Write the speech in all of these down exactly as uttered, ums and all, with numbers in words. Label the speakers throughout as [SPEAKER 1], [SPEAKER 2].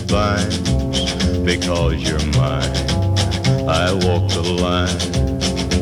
[SPEAKER 1] vine, because you're mine, I walk the line.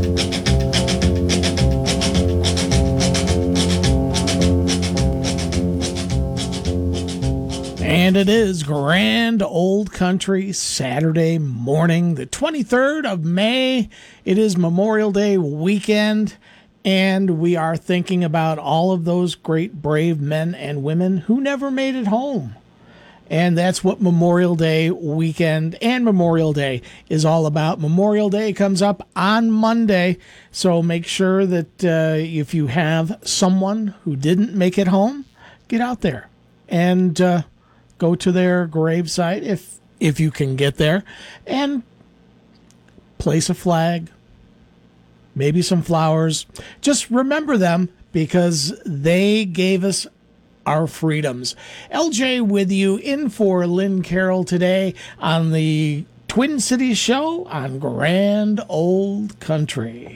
[SPEAKER 2] And it is Grand Old Country Saturday morning, the twenty-third of May. It is Memorial Day weekend, and we are thinking about all of those great brave men and women who never made it home. And that's what Memorial Day weekend and Memorial Day is all about. Memorial Day comes up on Monday, so make sure that uh, if you have someone who didn't make it home, get out there and uh, go to their gravesite if if you can get there and place a flag, maybe some flowers. Just remember them because they gave us our freedoms. L J with you in for Lynn Carroll today on the Twin Cities Show on Grand Old Country.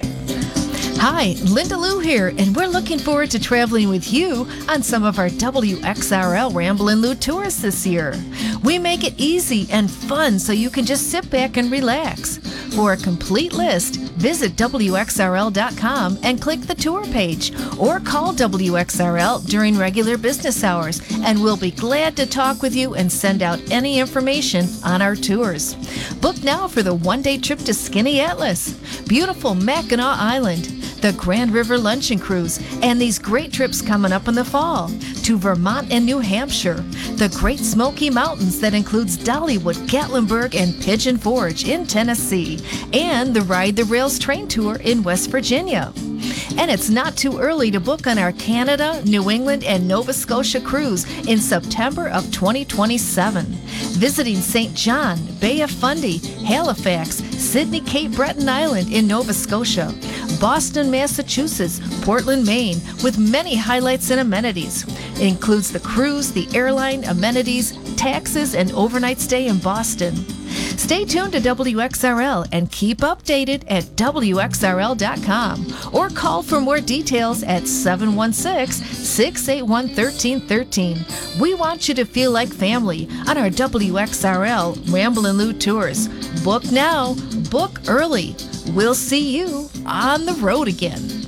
[SPEAKER 3] Hi, Linda Lou here, and we're looking forward to traveling with you on some of our W X R L Ramblin' Lou tours this year. We make it easy and fun so you can just sit back and relax. For a complete list, visit W X R L dot com and click the tour page, or call W X R L during regular business hours, and we'll be glad to talk with you and send out any information on our tours. Book now for the one-day trip to Skinny Atlas, beautiful Mackinac Island, the Grand River Luncheon Cruise, and these great trips coming up in the fall to Vermont and New Hampshire, the Great Smoky Mountains that includes Dollywood, Gatlinburg, and Pigeon Forge in Tennessee, and the Ride the Rails train tour in West Virginia. And it's not too early to book on our Canada, New England, and Nova Scotia cruise in September of twenty twenty-seven. Visiting Saint John, Bay of Fundy, Halifax, Sydney, Cape Breton Island in Nova Scotia, Boston, Massachusetts, Portland, Maine, with many highlights and amenities. It includes the cruise, the airline, amenities, taxes, and overnight stay in Boston. Stay tuned to W X R L and keep updated at W X R L dot com or call for more details at seven one six, six eight one, one three one three. We want you to feel like family on our W X R L Ramblin' Lou tours. Book now, book early. We'll see you on the road again.